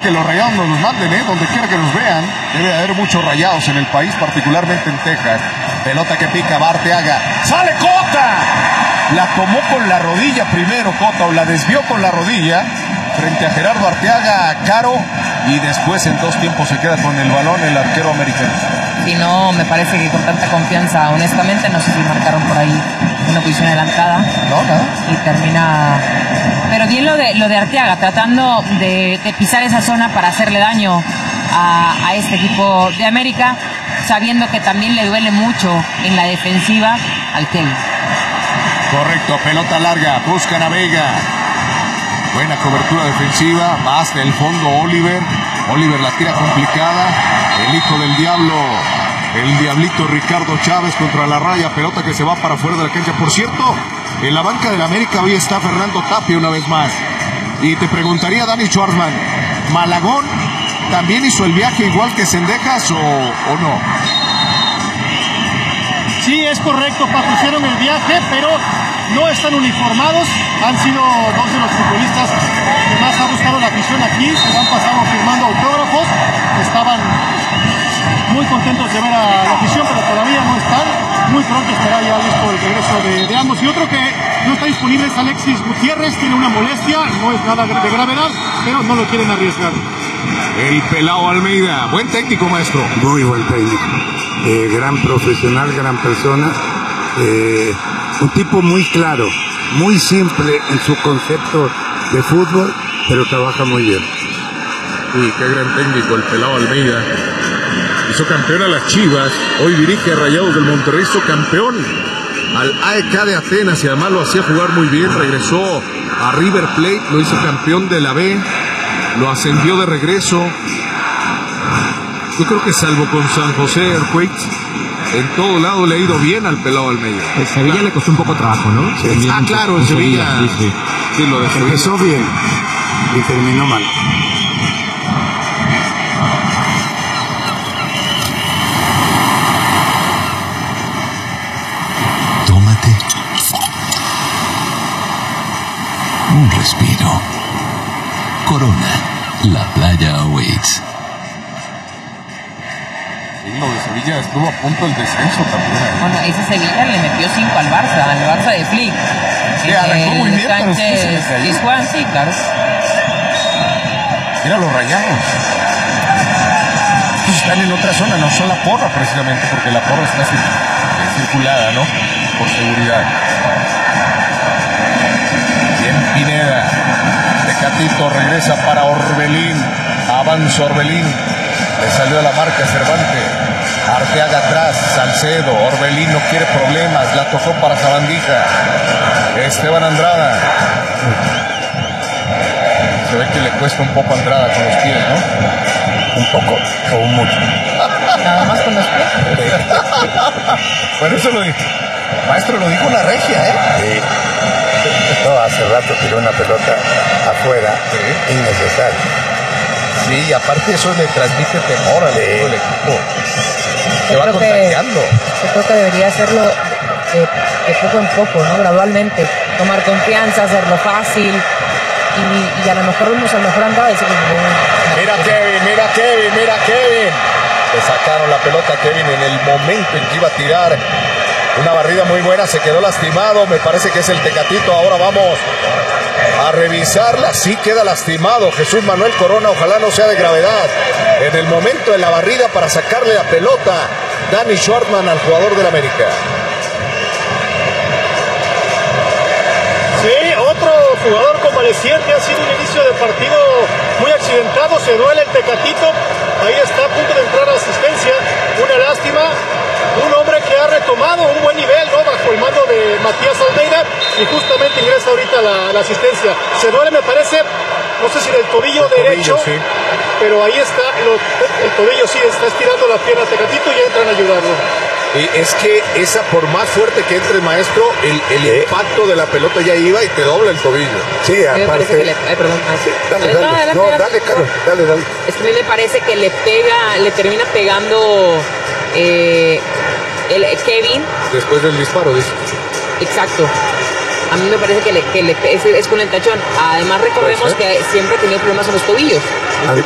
que los Rayados nos los manden, donde quiera que nos vean. Debe de haber muchos Rayados en el país, particularmente en Texas. Pelota que pica, va Arteaga. ¡Sale Cota! La tomó con la rodilla primero Cota, o la desvió con la rodilla frente a Gerardo Arteaga, Caro, y después en dos tiempos se queda con el balón el arquero americano. Sí, no, me parece que con tanta confianza, honestamente, no sé si marcaron por ahí una posición adelantada. No, nada. Y termina... Pero bien lo de Arteaga, tratando de pisar esa zona para hacerle daño a este equipo de América, sabiendo que también le duele mucho en la defensiva al Kevin. Correcto, pelota larga, buscan a Vega. Buena cobertura defensiva, va hasta el fondo Oliver la tira complicada, el hijo del diablo, el diablito Ricardo Chávez contra la raya, pelota que se va para afuera de la cancha. Por cierto, en la banca de la América hoy está Fernando Tapia una vez más, y te preguntaría Dani Schwartzman, ¿Malagón también hizo el viaje igual que Cendejas o no? Sí, es correcto, Paco, hicieron el viaje, pero no están uniformados. Han sido dos de los futbolistas que más ha buscado la afición aquí. Se han pasado firmando autógrafos. Estaban muy contentos de ver a la afición, pero todavía no están. Muy pronto estará ya listo el regreso de ambos. Y otro que no está disponible es Alexis Gutiérrez. Tiene una molestia, no es nada de gravedad, pero no lo quieren arriesgar. El pelao Almeida, buen técnico, maestro. Muy buen técnico. Gran profesional, gran persona, un tipo muy claro, muy simple en su concepto de fútbol, pero trabaja muy bien. Uy, qué gran técnico el pelao Almeida. Hizo campeón a las Chivas, hoy dirige a Rayados del Monterrey, hizo campeón al AEK de Atenas y además lo hacía jugar muy bien. Regresó a River Plate, lo hizo campeón de la B, lo ascendió de regreso. Yo creo que salvo con San José Earthquakes, en todo lado le ha ido bien al pelado Almeida. El Sevilla le costó un poco trabajo, ¿no? Sí. Claro, el Sevilla. Sí, lo de Sevilla. Empezó bien y terminó mal. Tómate un respiro. Corona, la playa awaits. Lo de Sevilla estuvo a punto del descenso también. Bueno, ese Sevilla le metió 5 al Barça de Flick. Sí, arrancó muy bien, pero después se le cayó. Juan, sí, claro. Mira los Rayados. Estos están en otra zona, no son la porra precisamente, porque la porra está circulada, ¿no? Por seguridad. Bien Pineda. Tecatito regresa para Orbelín. Avanza Orbelín. Le salió a la marca Cervantes. Arteaga atrás, Salcedo, Orbelín no quiere problemas, la tocó para Sabandija. Esteban Andrada. Se ve que le cuesta un poco Andrada con los pies, ¿no? Un poco, o un mucho. Nada más con los pies. Bueno, eso lo dijo. Maestro, lo dijo la regia, ¿eh? Sí. No, hace rato tiró una pelota afuera, innecesaria. Sí, aparte eso le transmite temor al equipo. Se va contagiando. Yo creo que debería hacerlo de poco en poco, ¿no? Gradualmente. Tomar confianza, hacerlo fácil. Y a lo mejor vemos al mejor andado y decir, Mira Kevin. Le sacaron la pelota a Kevin en el momento en que iba a tirar. Una barrida muy buena, se quedó lastimado. Me parece que es el Tecatito. Ahora vamos a revisarla. Sí queda lastimado Jesús Manuel Corona. Ojalá no sea de gravedad. En el momento de la barrida para sacarle la pelota, Dani Schwartzman al jugador del América. Sí, otro jugador convaleciente. Ha sido un inicio de partido muy accidentado. Se duele el Tecatito. Ahí está a punto de entrar a asistencia. Una lástima. Un hombre que ha retomado un buen nivel, ¿no? Bajo el mando de Matías Almeida, y justamente ingresa ahorita la asistencia. Se duele, me parece, no sé si del tobillo derecho, sí. Pero ahí está, el tobillo sí, está estirando la pierna Tecatito y entran a ayudarlo. Es que esa, por más fuerte que entre el maestro, el impacto de la pelota ya iba y te dobla el tobillo. Sí, aparte. perdón. Dale, Carlos, dale. Es que a mí me parece que le termina pegando el Kevin. Después del disparo, dice. Exacto. A mí me parece que es con el tachón. Además, recordemos que siempre ha tenido problemas en los tobillos.